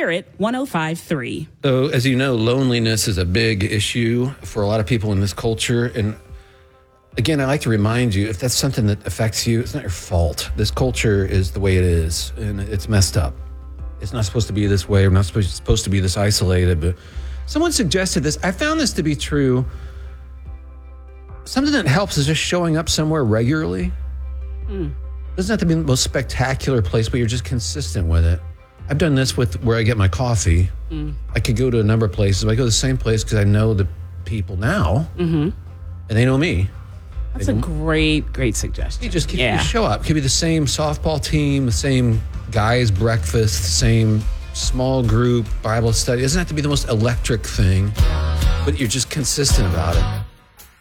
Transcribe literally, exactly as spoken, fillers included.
Spirit one oh five point three. So, as you know, loneliness is a big issue for a lot of people in this culture. And again, I like to remind you, if that's something that affects you, it's not your fault. This culture is the way it is, and it's messed up. It's not supposed to be this way. We're not supposed supposed to be this isolated. But someone suggested this. I found this to be true. Something that helps is just showing up somewhere regularly. Mm. Doesn't have to be the most spectacular place, but you're just consistent with it. I've done this with where I get my coffee. Mm. I could go to a number of places, but I go to the same place because I know the people now, mm-hmm. and they know me. That's a great, great suggestion. You just keep, yeah. you show up. It could be the same softball team, the same guys' breakfast, the same small group Bible study. It doesn't have to be the most electric thing, but you're just consistent about it.